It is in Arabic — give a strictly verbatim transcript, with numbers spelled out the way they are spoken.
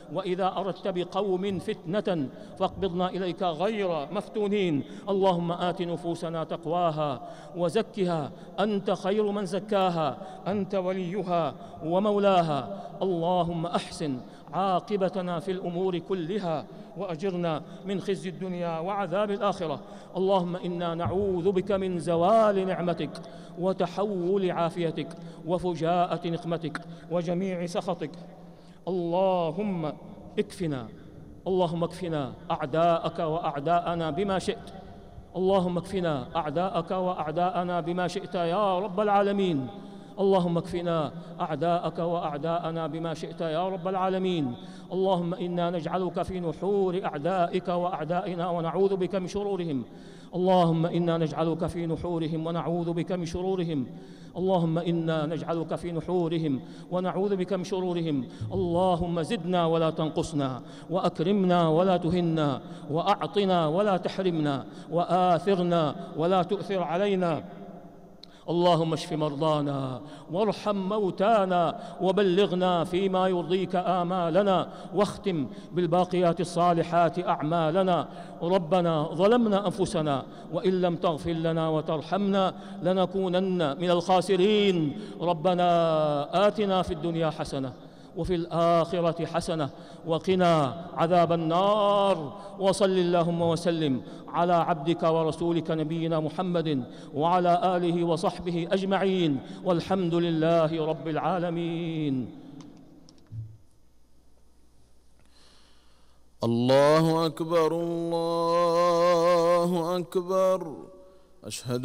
وإذا أردت بقوم فتنة فاقبضنا إليك غير مفتونين. اللهم آت نفوسنا تقواها وزكها، أنت خير من زكاها، أنت وليها ومولاها. اللهم أحسن عاقبتنا في الأمور كلها وأجرنا من خزي الدنيا وعذاب الآخرة. اللهم إنا نعوذ بك من زوال نعمتك وتحول عافيتك وفجاءة نقمتك وجميع سخطك. اللهم اكفنا اللهم اكفنا أعداءك وأعداءنا بما شئت. اللهم اكفنا أعداءك وأعداءنا بما شئت يا رب العالمين. اللهم اكفنا أعداءك وأعداءنا بما شئت يا رب العالمين. اللهم إنا نجعلك في نحور أعدائك وأعدائنا ونعوذ بك من شرورهم. اللهم إنا نجعلك في نحورهم ونعوذ بك من شرورهم. اللهم إنا نجعلك في نحورهم ونعوذ بك من شرورهم. اللهم زدنا ولا تنقصنا، وأكرمنا ولا تهنا، وأعطنا ولا تحرمنا، وآثرنا ولا تؤثر علينا. اللهم اشف مرضانا وارحم موتانا وبلغنا فيما يرضيك آمالنا، واختم بالباقيات الصالحات أعمالنا. ربنا ظلمنا أنفسنا وإن لم تغفر لنا وترحمنا لنكونن من الخاسرين. ربنا آتنا في الدنيا حسنة وفي الآخرة حسنة وقنا عذاب النار. وصل اللهم وسلم على عبدك ورسولك نبينا محمد وعلى آله وصحبه أجمعين، والحمد لله رب العالمين. الله أكبر الله أكبر. أشهد